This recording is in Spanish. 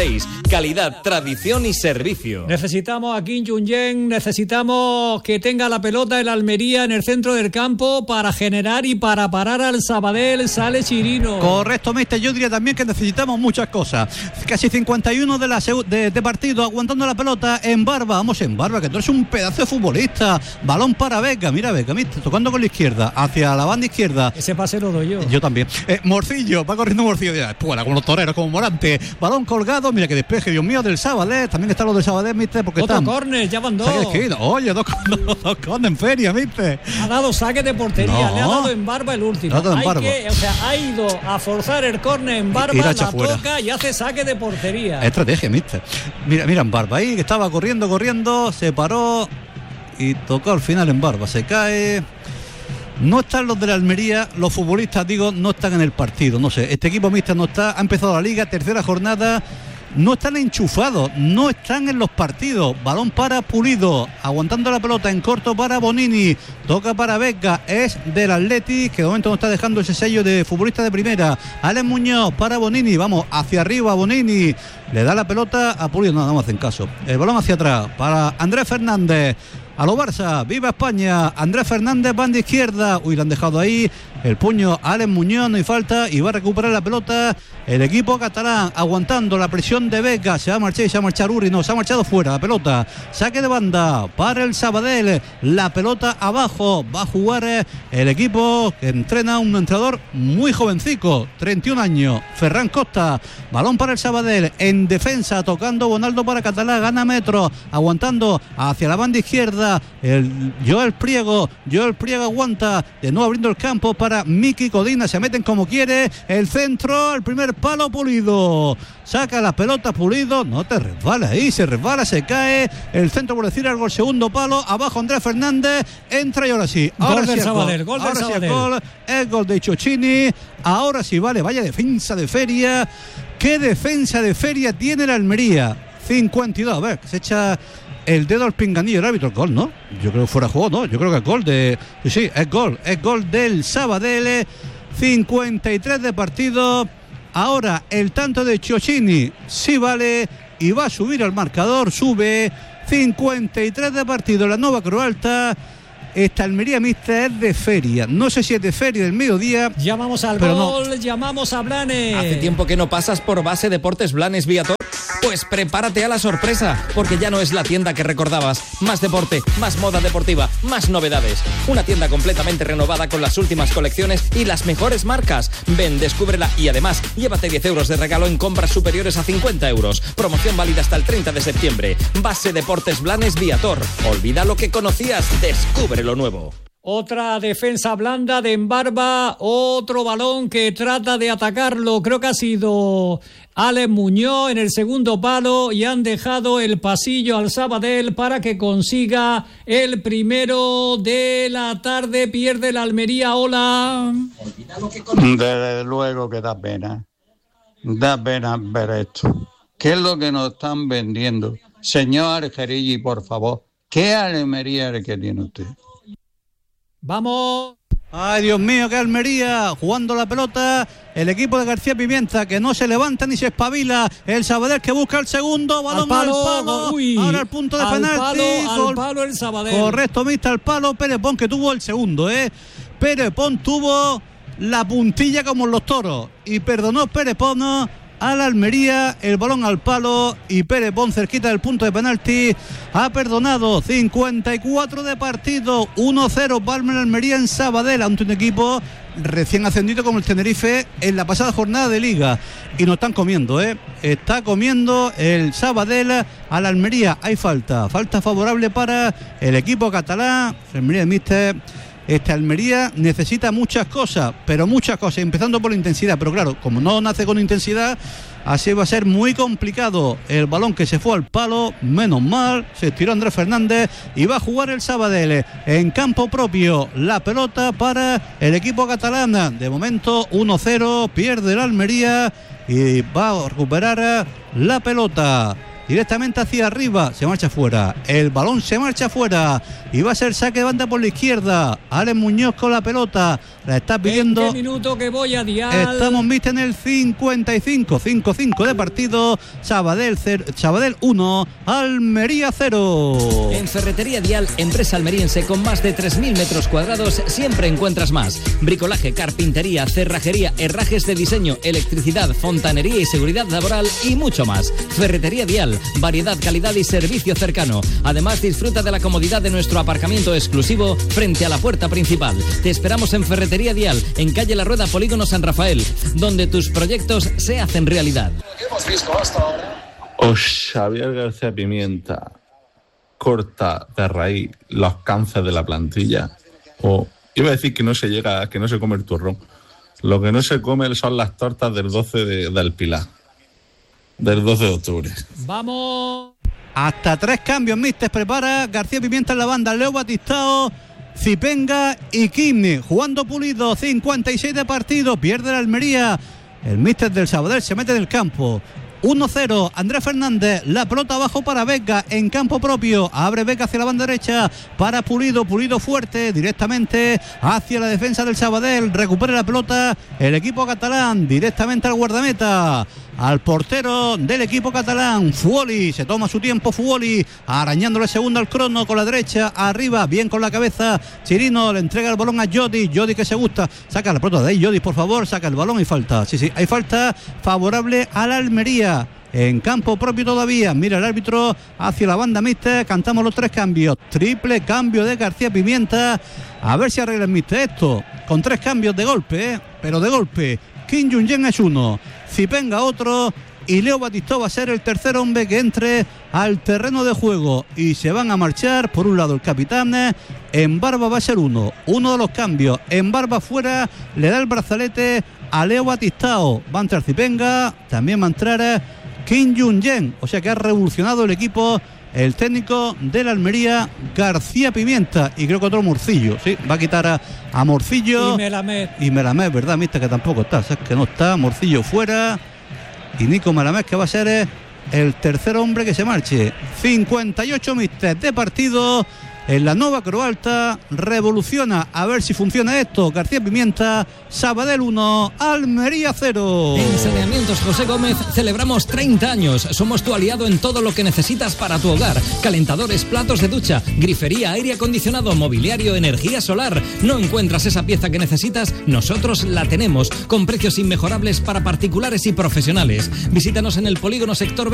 Calidad, tradición y servicio. Necesitamos a Kim Jong-un, necesitamos que tenga la pelota el Almería en el centro del campo para generar y para parar al Sabadell. Sale Chirino. Correcto, mister. Yo diría también que necesitamos muchas cosas. Casi 51 de partido, aguantando la pelota en Barba. Vamos en Barba, que tú eres un pedazo de futbolista. Balón para Vega. Mira Vega, mister, tocando con la izquierda, hacia la banda izquierda. Ese pase lo doy yo. Yo también. Morcillo, va corriendo Morcillo. Puela, con los toreros, como Morante. Balón colgado. Mira que despeje, Dios mío, del Sabadell. También está lo del Sabadell, mister, porque otro están... córner, ya van dos. Oye, dos córner en feria, mister. Ha dado saque de portería, le ha dado en Barba el último. Ha ido a forzar el córner en Barba, la toca y hace saque de portería. Estrategia, mister. Mira en Barba ahí, que estaba corriendo, se paró y tocó al final en Barba. Se cae. No están los de la Almería, los futbolistas, digo, no están en el partido. No sé, este equipo mister no está, ha empezado la liga, tercera jornada, no están enchufados, no están en los partidos. Balón para Pulido, aguantando la pelota en corto para Bonini, toca para Vega, es del Atleti, que de momento no está dejando ese sello de futbolista de primera. Alex Muñoz para Bonini, vamos hacia arriba Bonini, le da la pelota a Pulido, no me hacen caso. El balón hacia atrás para Andrés Fernández. A lo Barça, viva España. Andrés Fernández, banda izquierda. Uy, le han dejado ahí el puño a Alex Muñoz, no hay falta. Y va a recuperar la pelota el equipo catalán, aguantando la presión de Vega. Se va a marchar Uri, no, se ha marchado fuera la pelota. Saque de banda para el Sabadell. La pelota abajo. Va a jugar el equipo que entrena un entrenador muy jovencico, 31 años, Ferran Costa. Balón para el Sabadell. En defensa, tocando Bonaldo para Catalán. Gana metro, aguantando hacia la banda izquierda. El Joel Priego aguanta, de nuevo abriendo el campo para Miki Codina, se meten como quiere, el centro, el primer palo Pulido, saca la pelota Pulido, no te resbala ahí, se resbala, se cae, el centro por decir algo, el segundo palo, abajo Andrés Fernández, entra y ahora sí, gol del Sabadell, el gol de Ciocini, ahora sí, vale, vaya defensa de feria, qué defensa de feria tiene la Almería, 52, a ver, se echa el dedo al pinganillo el árbitro, gol, ¿no? Yo creo que fuera de juego, ¿no? Yo creo que es gol de... Sí, es gol del Sabadell, 53 de partido. Ahora el tanto de Ciocini sí vale y va a subir al marcador, sube, 53 de partido, la nueva Croalta. Esta Almería mixta es de feria, no sé si es de feria del mediodía. Llamamos al gol, no. Llamamos a Blanes. ¿Hace tiempo que no pasas por Base Deportes Blanes Viator? Pues prepárate a la sorpresa, porque ya no es la tienda que recordabas. Más deporte, más moda deportiva, más novedades. Una tienda completamente renovada con las últimas colecciones y las mejores marcas. Ven, descúbrela y además llévate 10 euros de regalo en compras superiores a 50 euros. Promoción válida hasta el 30 de septiembre. Base Deportes Blanes Viator. Olvida lo que conocías, descubre lo nuevo. Otra defensa blanda de Embarba, otro balón que trata de atacarlo, creo que ha sido Alex Muñoz en el segundo palo y han dejado el pasillo al Sabadell para que consiga el primero de la tarde. Pierde la Almería. Hola. Desde luego que da pena ver esto. ¿Qué es lo que nos están vendiendo? Señor Argerilli, por favor, ¿qué Almería es el que tiene usted? Vamos. Ay, Dios mío, qué Almería, jugando la pelota, el equipo de García Pimienta, que no se levanta ni se espabila, el Sabadell que busca el segundo, balón al palo, ahora el punto de penalti, al palo el Sabadell. Correcto, mista al palo, Pérez Pon, que tuvo el segundo, Pérez Pon tuvo la puntilla como en los toros, y perdonó Pérez Pon a la Almería, el balón al palo y Pérez Pon cerquita del punto de penalti ha perdonado. 54 de partido, 1-0 Palma Almería en Sabadell ante un equipo recién ascendido como el Tenerife en la pasada jornada de Liga, y nos están comiendo, está comiendo el Sabadell a la Almería. Hay falta favorable para el equipo catalán. Almería míster. Esta Almería necesita muchas cosas, empezando por la intensidad, pero claro, como no nace con intensidad, así va a ser muy complicado. El balón que se fue al palo, menos mal, se estiró Andrés Fernández y va a jugar el Sabadell en campo propio. La pelota para el equipo catalán, de momento 1-0, pierde la Almería y va a recuperar la pelota. directamente hacia arriba, se marcha fuera, el balón se marcha fuera y va a ser saque de banda por la izquierda. Alex Muñoz con la pelota, la está pidiendo. ¿En qué minuto que voy a Dial? Estamos en el 55, 5-5 de partido. Sabadell 1, Almería 0. En Ferretería Dial, empresa almeriense con más de 3.000 metros cuadrados, siempre encuentras más. Bricolaje, carpintería, cerrajería, herrajes de diseño, electricidad, fontanería y seguridad laboral y mucho más. Ferretería Dial, variedad, calidad y servicio cercano. Además, disfruta de la comodidad de nuestro aparcamiento exclusivo frente a la puerta principal. Te esperamos en Ferretería Dial, en calle La Rueda, Polígono San Rafael, donde tus proyectos se hacen realidad. ¿Qué hemos visto hasta ahora? Xavier García Pimienta corta de raíz los cánceres de la plantilla. O iba a decir que no se come el turrón. Lo que no se come son las tortas del 12 del Pilar, del 12 de octubre. Vamos. Hasta 3 cambios, mister. Prepara García Pimienta en la banda, Leo Batistao, Zipenga y Quimni. Jugando Pulido, 56 de partido, pierde la Almería. El mister del Sabadell se mete en el campo. 1-0, Andrés Fernández, la pelota abajo para Vega en campo propio, abre Vega hacia la banda derecha para Pulido, Pulido fuerte directamente hacia la defensa del Sabadell, recupera la pelota el equipo catalán directamente al guardameta, al portero del equipo catalán, Fuoli, se toma su tiempo Fuoli, arañándole segundo al crono con la derecha, arriba, bien con la cabeza, Chirino le entrega el balón a Jodi que se gusta, saca la pelota de ahí, Jodi por favor, saca el balón y falta, sí, hay falta favorable a la Almería. En campo propio todavía, mira el árbitro hacia la banda mixta, cantamos los 3 cambios, triple cambio de García Pimienta, a ver si arregla el mister esto, con 3 cambios de golpe, pero de golpe. Kim Jong-un es uno, Zipenga otro y Leo Batistao va a ser el tercer hombre que entre al terreno de juego y se van a marchar. Por un lado el capitán, en Barba va a ser uno de los cambios, en Barba fuera, le da el brazalete a Leo Batistao, va a entrar Zipenga, también va a entrar Kim Jong-un, o sea que ha revolucionado el equipo el técnico de la Almería, García Pimienta, y creo que otro Morcillo, sí, va a quitar a Morcillo y Melamed, ¿verdad, mister? Que tampoco está, ¿sabes? Que no está, Morcillo fuera y Nico Melamed, que va a ser el tercer hombre que se marche. 58 mister de partido en la Nova Croalta, revoluciona, a ver si funciona esto. García Pimienta, Sabadell 1, Almería 0. En Saneamientos José Gómez celebramos 30 años. Somos tu aliado en todo lo que necesitas para tu hogar. Calentadores, platos de ducha, grifería, aire acondicionado, mobiliario, energía solar. ¿No encuentras esa pieza que necesitas? Nosotros la tenemos, con precios inmejorables para particulares y profesionales. Visítanos en el Polígono Sector